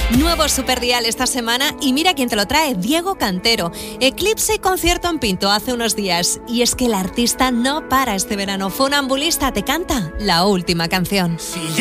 Nuevo Superdial esta semana y mira quién te lo trae, Diego Cantero. Eclipse y concierto en Pinto hace unos días. Y es que el artista no para este verano. Funambulista te canta la última canción.